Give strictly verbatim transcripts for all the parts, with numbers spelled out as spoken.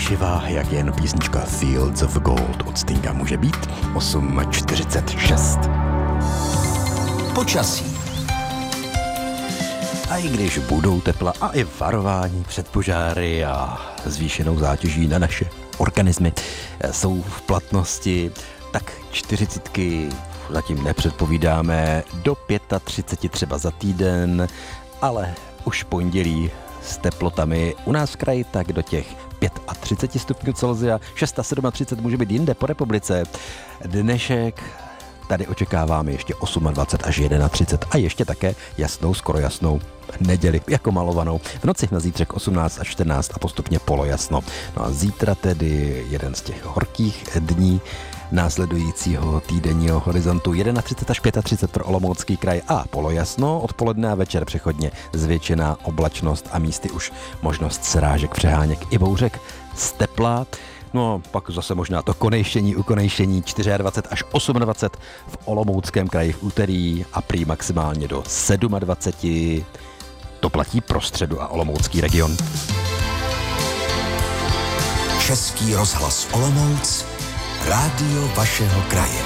píšivá, jak jen písnička Fields of Gold od Stinga může být. osm čtyřicet šest. Počasí. A i když budou tepla a i varování před požáry a zvýšenou zátěží na naše organismy jsou v platnosti, tak čtyřicítky zatím nepředpovídáme, do třicet pět třeba za týden, ale už pondělí s teplotami u nás v kraji tak do těch třicet pět stupňů Celsia, třicet šest může být jinde po republice. Dnešek tady očekáváme ještě dvacet osm až třicet jedna a ještě také jasnou, skoro jasnou neděli, jako malovanou. V noci na zítřek osmnáct až čtrnáct a postupně polojasno. No a zítra tedy jeden z těch horkých dní následujícího týdenního horizontu třicet jedna až třicet pět pro Olomoucký kraj a polojasno, odpoledne a večer přechodně zvětšená oblačnost a místy už možnost srážek, přeháněk i bouřek z tepla. No, pak zase možná to konejštění, ukonejštění dvacet čtyři až dvacet osm v Olomouckém kraji v úterý a prý maximálně do dvacet sedm. To platí pro středu a Olomoucký region. Český rozhlas Olomouc, rádio vašeho kraje.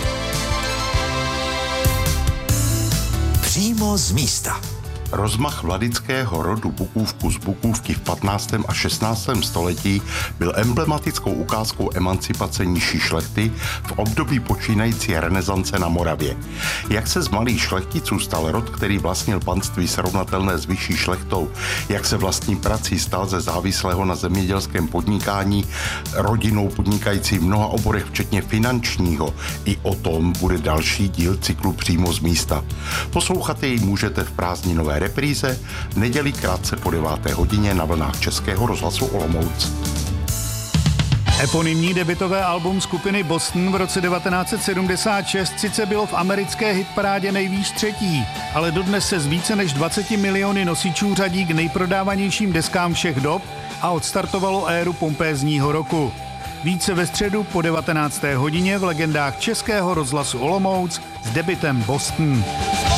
Přímo z místa. Rozmach vladického rodu Bukůvku z Bukůvky v patnáctém a šestnáctém století byl emblematickou ukázkou emancipace nižší šlechty v období počínající renesance na Moravě. Jak se z malých šlechticů stal rod, který vlastnil panství srovnatelné s vyšší šlechtou, jak se vlastní prací stal ze závislého na zemědělském podnikání rodinou podnikající v mnoha oborech, včetně finančního, i o tom bude další díl cyklu Přímo z místa. Poslouchat jej můžete v prázdninové repríze v neděli krátce po deváté hodině na vlnách Českého rozhlasu Olomouc. Eponymní debutové album skupiny Boston v roce devatenáct set sedmdesát šest sice bylo v americké hitparádě nejvýš třetí, ale dodnes se z více než dvacet miliony nosičů řadí k nejprodávanějším deskám všech dob a odstartovalo éru pompézního roku. Více ve středu po devatenácté hodině v legendách Českého rozhlasu Olomouc s debutem Boston.